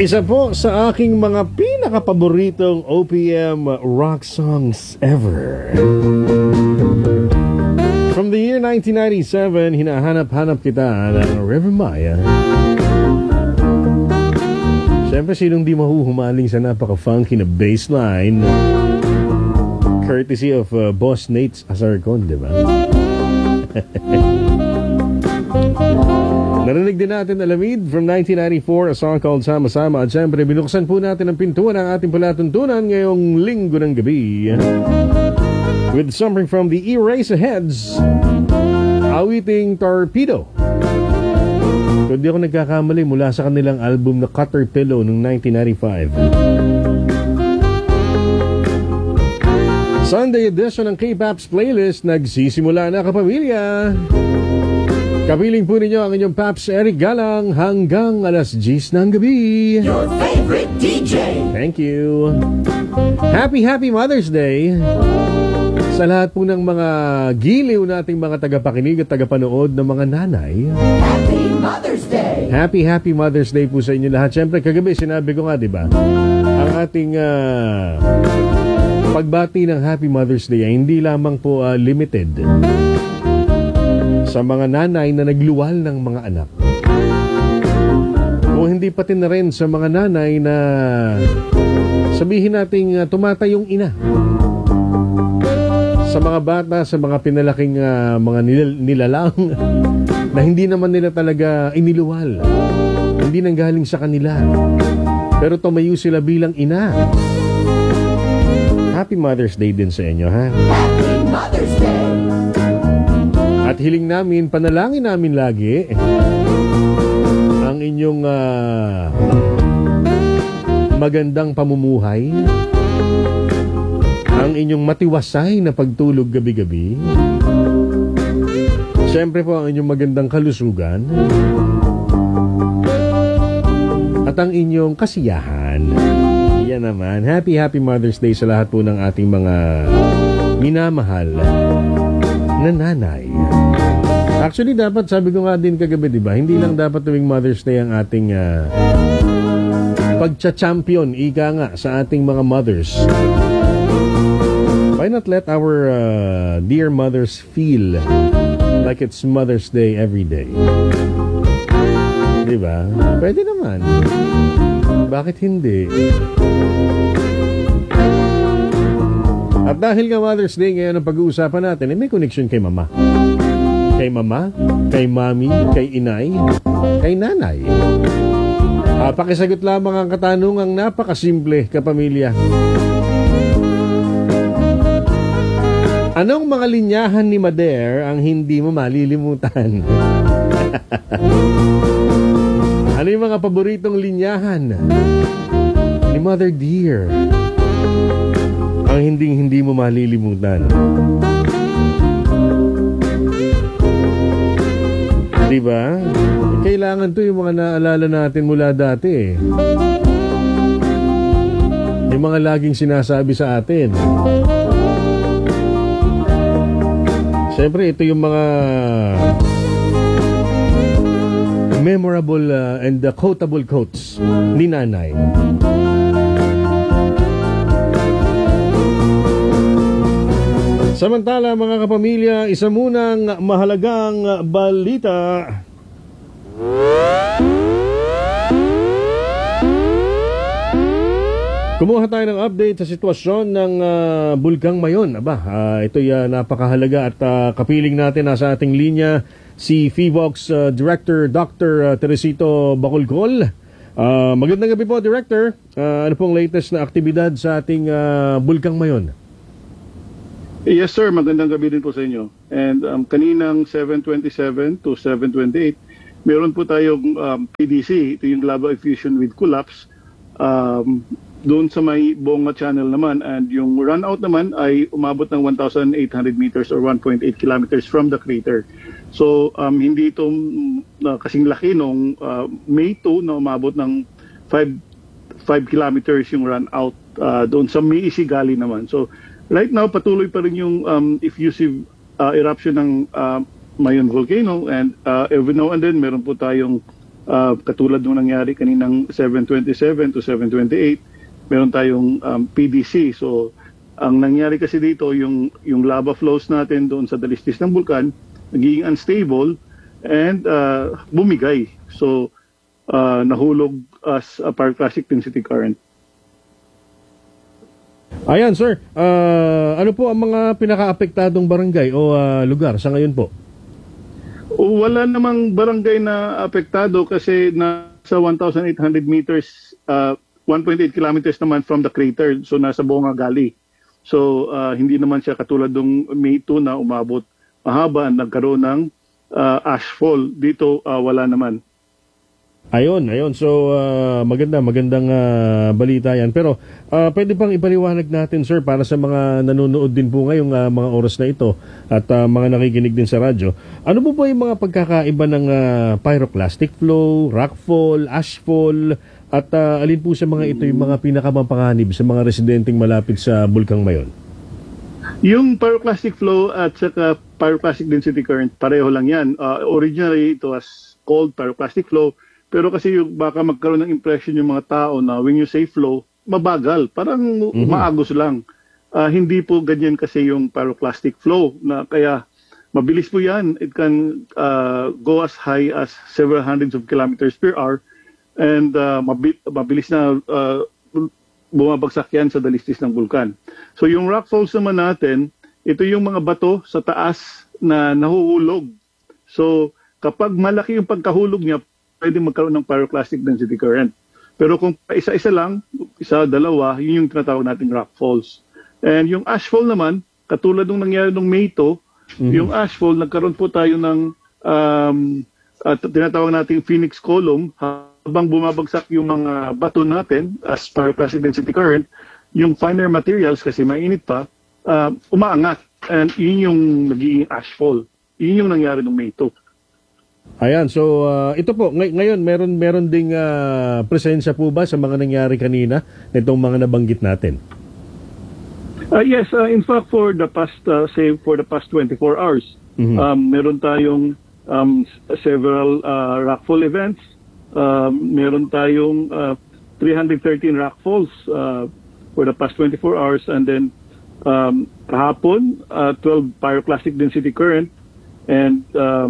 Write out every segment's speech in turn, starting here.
Isa po sa aking mga pinakapaboritong OPM rock songs ever. From the year 1997, hinahanap-hanap kita ng River Maya. Siyempre, sinong di mahuhumaling sa napaka-funky na bassline, courtesy of Boss Nate Azarcon, di ba? Narinig din natin Alamid from 1994, a song called Sama-Sama. At siyempre, binuksan po natin ang pintuan ng ating palatuntunan ngayong linggo ng gabi with something from the Eraserheads, awiting Torpedo. Kung di ako nagkakamali, mula sa kanilang album na Caterpillar noong 1995. Sunday edition ng K-Paps playlist, nagsisimula na kapamilya. Kapiling po ninyo ang inyong Paps Eric Galang hanggang alas 10 ng gabi. Your favorite DJ. Thank you. Happy Mother's Day sa lahat po ng mga giliw nating mga tagapakinig at tagapanood ng mga nanay. Happy Mother's Day. Happy Mother's Day po sa inyo lahat. Siyempre, kagabi sinabi ko nga, di ba? Ang ating pagbati ng Happy Mother's Day ay hindi lamang po limited sa mga nanay na nagluwal ng mga anak. O hindi pati na rin sa mga nanay na sabihin nating tumatayong ina. Sa mga bata, sa mga pinalaking mga nilalang na hindi naman nila talaga iniluwal. Hindi nanggaling sa kanila. Pero tumayo sila bilang ina. Happy Mother's Day din sa inyo, ha? Happy Mother's Day. At hiling namin, panalangin namin lagi ang inyong magandang pamumuhay, ang inyong matiwasay na pagtulog gabi-gabi, siyempre po ang inyong magandang kalusugan, at ang inyong kasiyahan. Yan naman. Happy Mother's Day sa lahat po ng ating mga minamahal na nanay. Actually, dapat, sabi ko nga din kagabi, di ba? Hindi lang dapat tuwing Mother's Day ang ating pagcha-champion, ika nga, sa ating mga mothers. Why not let our dear mothers feel like it's Mother's Day every day? Di ba? Pwede naman. Bakit hindi? At dahil nga Mother's Day ngayon ang pag-uusapan natin, may connection kay mama. Kay mama, kay mami, kay inay, kay nanay. Pakisagot lamang ang katanungang napakasimple, kapamilya. Anong mga linyahan ni Mother ang hindi mo malilimutan? Ano yung mga paboritong linyahan ni Mother Dear ang hindi mo malilimutan? Diba? Kailangan to yung mga naalala natin mula dati. Yung mga laging sinasabi sa atin. Siyempre, ito yung mga memorable and quotable quotes ni nanay. Samantala, mga kapamilya, isa munang mahalagang balita. Kumuha tayo ng update sa sitwasyon ng Bulkang Mayon. Ito'y napakahalaga at kapiling natin nasa ating linya si FIVOX Director Dr. Teresito Bacolcol. Magandang gabi po, Director. Ano pong latest na aktibidad sa ating Bulkang Mayon? Yes sir, magandang gabi din po sa inyo. And kaninang 7:27 to 7:28, meron po tayong PDC, ito yung Global Fusion with Collapse, doon sa may Bonga Channel naman. And yung run out naman ay umabot ng 1,800 meters or 1.8 kilometers from the crater. So hindi ito kasing laki nung May 2 na umabot ng 5 kilometers yung run out doon sa May Isigali naman. So right now, patuloy pa rin yung effusive eruption ng Mayon volcano, and every now and then meron po tayong katulad nung nangyari kaninang 727 to 728, meron tayong PDC. So, ang nangyari kasi dito, yung lava flows natin doon sa dalistis ng bulkan, nagiging unstable and bumigay. So, nahulog as a pyroclastic density current. Ayan, sir. Ano po ang mga pinaka-apektadong barangay o lugar sa ngayon po? Wala namang barangay na apektado kasi nasa 1,800 meters, 1.8 kilometers naman from the crater. So, nasa Bonga Gali. So, hindi naman siya katulad ng May 2 na umabot mahaba, nagkaroon ng ashfall. Dito, wala naman. Ayun. So, magandang balita yan. Pero, pwede pang ipaliwanag natin, sir, para sa mga nanonood din po ngayong mga oras na ito at mga nakikinig din sa radyo. Ano po ba yung mga pagkakaiba ng pyroclastic flow, rockfall, ashfall, at alin po sa mga ito yung mga pinakamapanganib sa mga residenteng malapit sa Bulkang Mayon? Yung pyroclastic flow at saka pyroclastic density current, pareho lang yan. Originally, it was called pyroclastic flow. Pero kasi yung baka magkaroon ng impression yung mga tao na when you say flow, mabagal. Parang maagos lang. Hindi po ganyan kasi yung pyroclastic flow. Na kaya mabilis po yan. It can go as high as several hundreds of kilometers per hour. And mabilis na bumabagsak yan sa dalistis ng bulkan. So yung rock falls naman natin, ito yung mga bato sa taas na nahuhulog. So kapag malaki yung pagkahulog niya, pwede magkaroon ng pyroclastic density current. Pero kung isa-isa lang, isa, dalawa, yun yung tinatawag nating rock falls. And yung ashfall naman, katulad nung nangyari nung May 2, yung ashfall, nagkaroon po tayo ng tinatawag nating phoenix column. Habang bumabagsak yung mga bato natin as pyroclastic density current, yung finer materials, kasi mainit pa, umaangat. And yun yung nagiging ashfall. Yun yung nangyari nung May 2. Ayan, so ito po, ngayon meron ding presensya po ba sa mga nangyari kanina nitong mga nabanggit natin? Yes, in fact for the past 24 hours, meron tayong several rockfall events. Meron tayong 313 rockfalls for the past 24 hours, and then kahapon 12 pyroclastic density current, and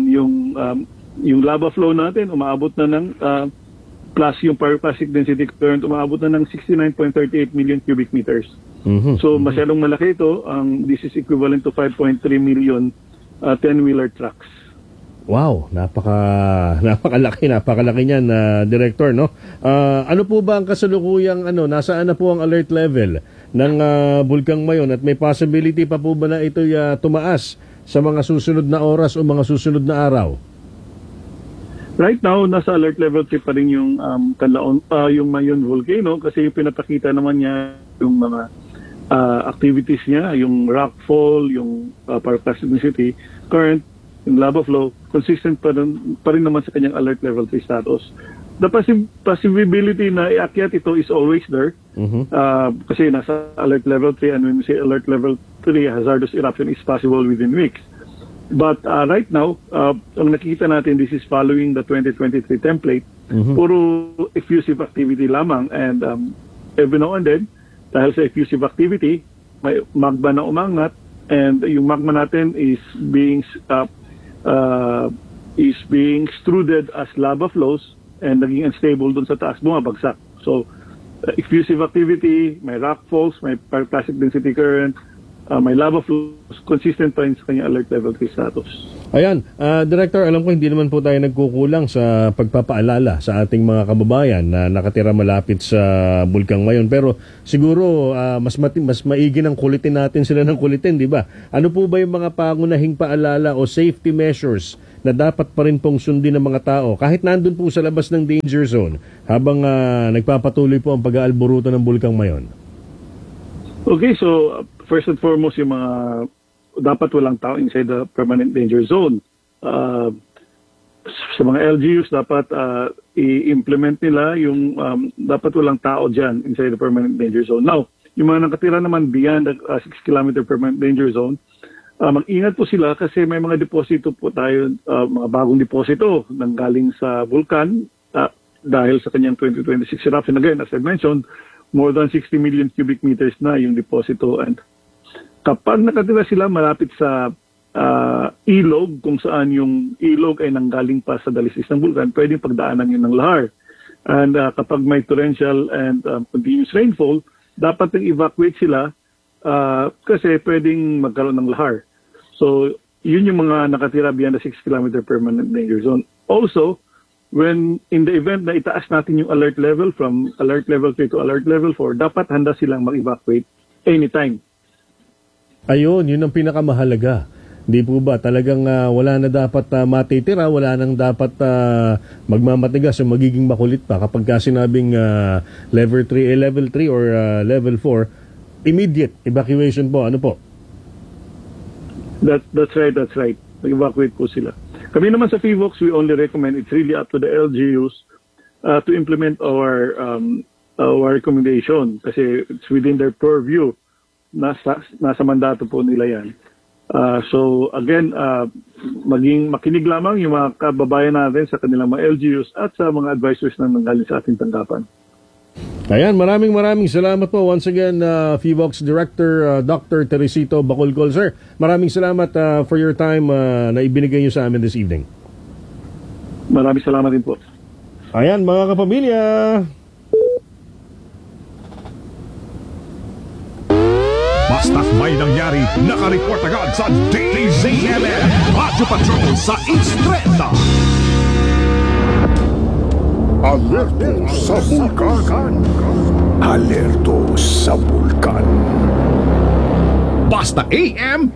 yung lava flow natin umaabot na ng plus yung pyroclastic density current umaabot na ng 69.38 million cubic meters. So masyadong malaki ito. This is equivalent to 5.3 million 10-wheeler trucks. Wow, napakalaki niyan, Director, no? Ano po ba ang kasalukuyang nasaan na po ang alert level ng Bulkang Mayon, at may possibility pa po ba na ito tumaas sa mga susunod na oras o mga susunod na araw? Right now, nasa alert level 3 pa rin yung yung Mayon volcano, kasi yung pinapakita naman niya yung mga activities niya, yung rockfall, yung pyroclastic density current, yung lava flow, consistent pa rin naman sa kanyang alert level 3 status. The possibility na iakyat ito is always there, kasi nasa alert level 3, and when we say alert level 3, hazardous eruption is possible within weeks. But right now, ang nakikita natin, this is following the 2023 template. Puro effusive activity lamang, and every now and then, dahil sa effusive activity, may magma na umangat, and yung magma natin is being extruded as lava flows, and naging unstable dun sa taas, bumabagsak. So, effusive activity, may rock falls, may pyroclastic density current, may lava flows, consistent pa rin sa kanyang alert level 3 status. Ayan, Director, alam ko hindi naman po tayo nagkukulang sa pagpapaalala sa ating mga kababayan na nakatira malapit sa Bulkang Mayon. Pero siguro mas maigi ng kulitin natin sila ng kulitin, di ba? Ano po ba yung mga pangunahing paalala o safety measures na dapat pa rin pong sundin ng mga tao kahit nandun po sa labas ng danger zone habang nagpapatuloy po ang pag-aalboruto ng Bulkang Mayon? Okay, so first and foremost, yung mga dapat walang tao inside the permanent danger zone. Sa mga LGUs, dapat i-implement nila yung dapat walang tao dyan inside the permanent danger zone. Now, yung mga nakatira naman beyond the 6-kilometer permanent danger zone, mag-ingat po sila kasi may mga deposito po tayo, mga bagong deposito nang galing sa vulkan, dahil sa kanyang 2026 eruption. Again, as I mentioned, more than 60 million cubic meters na yung deposito. And kapag nakatira sila malapit sa ilog, kung saan yung ilog ay nanggaling pa sa dalisdis ng bulkan, pwedeng pagdaanan yun ng lahar. And kapag may torrential and continuous rainfall, dapat i-evacuate sila kasi pwedeng magkaroon ng lahar. So, yun yung mga nakatira beyond the 6 km permanent danger zone. Also, when in the event na itaas natin yung alert level from alert level 3 to alert level 4, dapat handa silang mag-evacuate anytime. Ayun, yun ang pinakamahalaga. Di po ba? Talagang wala na dapat matitira, wala nang dapat magmamatigas o magiging makulit pa kapag sinabing level 3 or level 4, immediate evacuation po. Ano po? That's right. Mag-evacuate po sila. Kami naman sa FIVOX, we only recommend, it's really up to the LGUs to implement our recommendation kasi it's within their purview. Nasa mandato po nila yan. So again, makinig lamang yung mga kababayan natin sa kanilang mga LGUs at sa mga advisors na nanggaling sa ating tanggapan. Ayan, maraming salamat po. Once again, FIVOX Director Dr. Teresito Bacolcol. Sir, maraming salamat for your time na ibinigay niyo sa amin this evening. Maraming salamat din po. Ayan, mga kapamilya. Basta't may nangyari, nakareport agad sa DZMM Radyo Patrol sa Istreta. Alerto sa bulkan. Alerto sa bulkan. Basta AM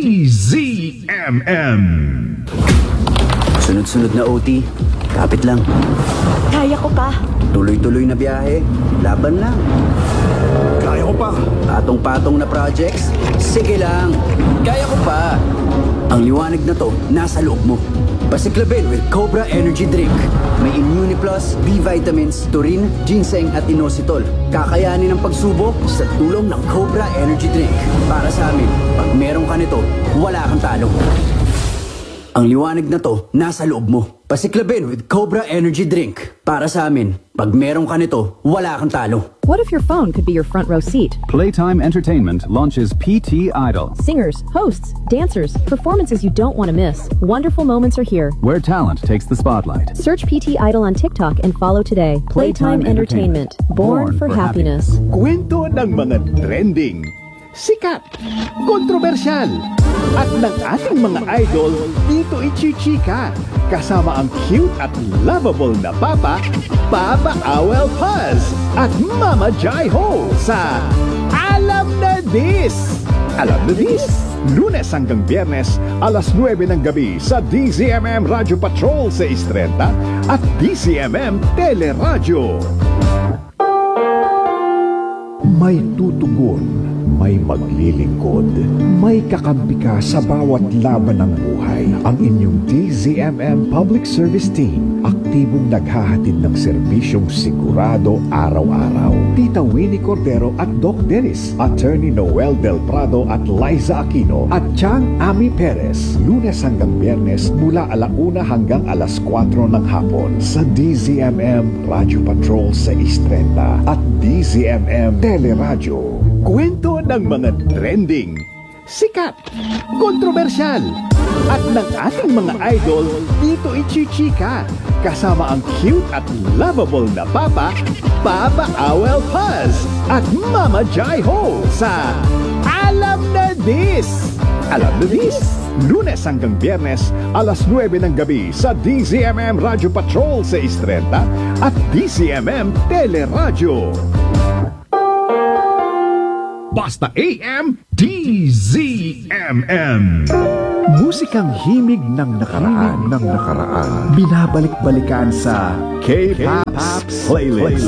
DZMM. Sunod-sunod na OT, kapit lang. Kaya ko pa. Tuloy-tuloy na biyahe, laban lang. Kaya ko pa. Patong-patong na projects, sige lang. Kaya ko pa. Ang liwanag na to, nasa loob mo. Pasiklabin with Cobra Energy Drink. May ImmuniPlus, B vitamins, taurine, ginseng at inositol. Kakayanin ang pagsubok sa tulong ng Cobra Energy Drink. Para sa amin, pag meron ka nito, wala kang talo. Ang liwanag na to, nasa loob mo. Pasiklabin with Cobra Energy Drink. Para sa amin, pag meron ka nito, wala kang talo. What if your phone could be your front row seat? Playtime Entertainment launches PT Idol. Singers, hosts, dancers, performances you don't want to miss. Wonderful moments are here. Where talent takes the spotlight. Search PT Idol on TikTok and follow today. Playtime Entertainment. Born for happiness. Kwento ng mga trending, sikat, kontrobersyal, at ng ating mga idol dito ichichika. Kasama ang cute at lovable na Papa Awel Paz at Mama Jai Ho sa Alam na This! Alam na This! Lunes hanggang Biyernes, alas 9 ng gabi sa DZMM Radyo Patrol sa Istreta at DZMM Teleradyo. May tutugon, may maglilingkod, may kakampi ka sa bawat laban ng buhay. Ang inyong DZMM Public Service Team, aktibong naghahatid ng serbisyong sigurado araw-araw. Tita Winnie Cordero at Doc Dennis, Attorney Noel Del Prado at Liza Aquino, at Chang Ami Perez. Lunes hanggang Biyernes mula 1:00 hanggang 4:00 ng hapon sa DZMM Radyo Patrol sa Istreta at DZMM Teleradyo. Kwento ng mga trending, sikat, kontrobersyal, at ng ating mga idol dito ichichika. Kasama ang cute at lovable na Papa Awel Paz at Mama Jai Ho sa Alam na This! Alam na This! Lunes hanggang Biyernes, alas 9 ng gabi sa DZMM Radyo Patrol sa Istreta at DZMM Teleradyo. Basta AM DZMM. Musikang himig ng nakaraan. Binabalik-balikan sa K-Pop Playlist.